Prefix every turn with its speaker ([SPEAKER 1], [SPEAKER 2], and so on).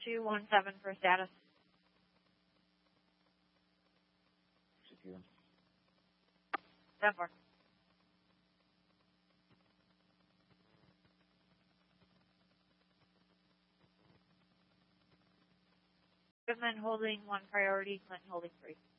[SPEAKER 1] 217 for status.
[SPEAKER 2] Executing.
[SPEAKER 1] 10-4. Goodman holding 1 priority, Clinton holding 3.